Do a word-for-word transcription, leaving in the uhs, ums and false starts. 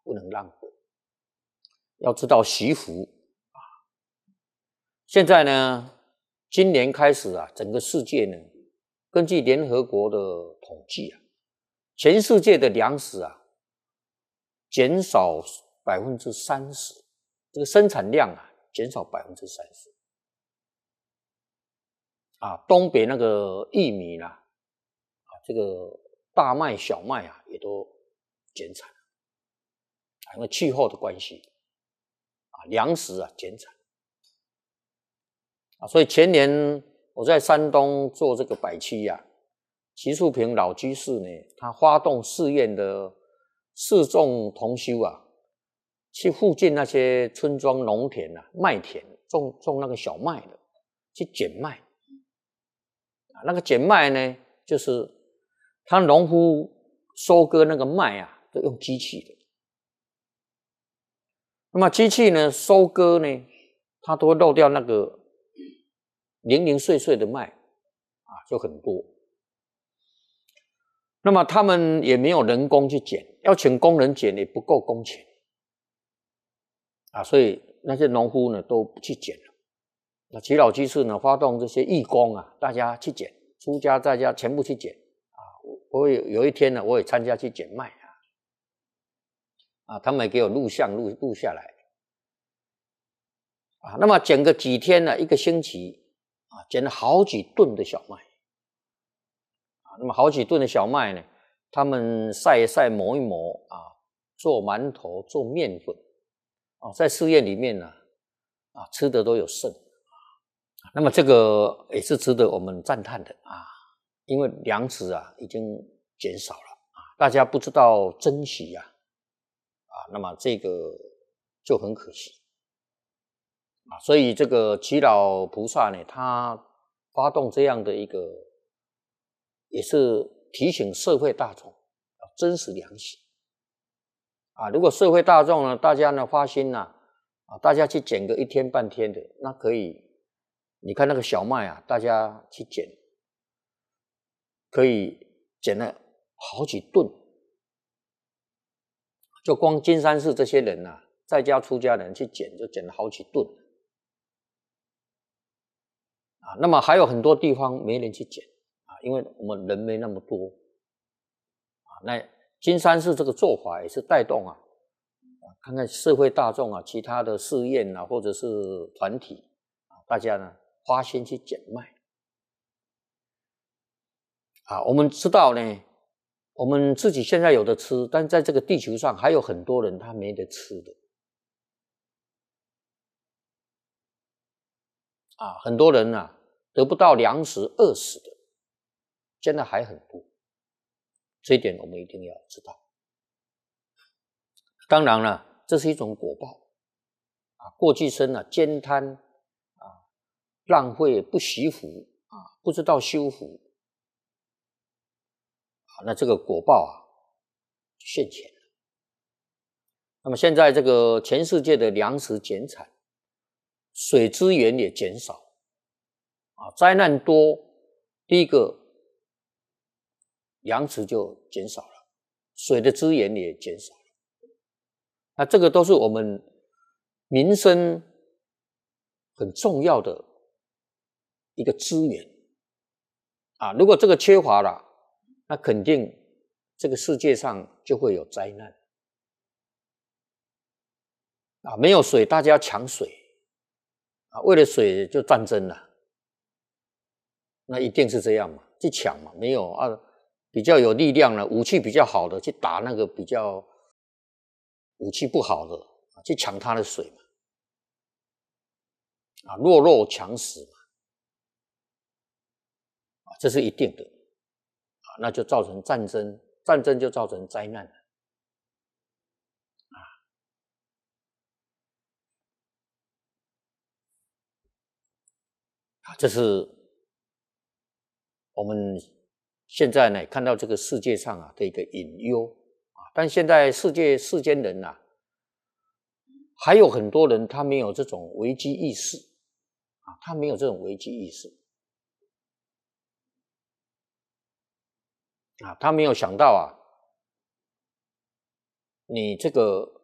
不能浪费，要知道惜福啊。现在呢，今年开始啊，整个世界呢，根据联合国的统计啊，全世界的粮食啊减少百分之三十，这个生产量啊减少百分之三十。啊，东北那个玉米啦，啊，这个大麦、小麦啊，也都减产，啊，因为气候的关系，啊，粮食啊减产，啊，所以前年我在山东做这个百期呀、啊，齐树平老居士呢，他发动寺院的四众同修啊，去附近那些村庄、农田啊、麦田种种那个小麦的，去捡麦。那个捡麦呢，就是他农夫收割那个麦啊，都用机器的。那么机器呢，收割呢，它都会漏掉那个零零碎碎的麦啊，就很多。那么他们也没有人工去捡，要请工人捡也不够工钱啊，所以那些农夫呢都不去捡了。那齐老居士呢，发动这些义工啊，大家去捡。出家在家全部去捡啊！我有有一天呢，我也参加去捡麦啊，啊，他们也给我录像录录下来啊。那么捡个几天呢，一个星期啊，捡了好几吨的小麦啊。那么好几吨的小麦呢，他们晒一晒、磨一磨啊，做馒头、做面粉啊，在寺院里面呢啊，吃的都有剩。那么这个也是值得我们赞叹的啊，因为粮食啊已经减少了啊，大家不知道珍惜呀 啊, 啊，那么这个就很可惜啊。所以这个祈老菩萨呢，他发动这样的一个，也是提醒社会大众要珍视粮食啊。如果社会大众呢，大家呢发心呢啊，大家去捡个一天半天的，那可以。你看那个小麦啊，大家去捡，可以捡了好几吨。就光金山寺这些人啊，在家出家人去捡，就捡了好几吨啊。那么还有很多地方没人去捡啊，因为我们人没那么多啊。那金山寺这个做法也是带动啊，看看社会大众啊，其他的寺院啊，或者是团体啊，大家呢。花心去捡麦啊！我们知道呢，我们自己现在有的吃，但在这个地球上还有很多人他没得吃的啊！很多人啊得不到粮食饿死的，现在还很多，这一点我们一定要知道。当然了，这是一种果报啊！过去生啊悭贪啊，浪费不惜福啊，不知道修福。那这个果报啊，现前了。那么现在这个全世界的粮食减产，水资源也减少，啊，灾难多。第一个，粮食就减少了，水的资源也减少了。那这个都是我们民生很重要的一个资源啊。如果这个缺乏了，那肯定这个世界上就会有灾难啊！没有水，大家抢水啊，为了水就战争了，那一定是这样嘛，去抢嘛，没有啊，比较有力量了，武器比较好的去打那个比较武器不好的啊，去抢他的水嘛，啊，弱肉强食嘛，啊，这是一定的。那就造成战争，战争就造成灾难了啊！这是我们现在呢看到这个世界上啊的一个隐忧啊。但现在世界世间人啊，还有很多人他没有这种危机意识啊，他没有这种危机意识啊，他没有想到啊。你这个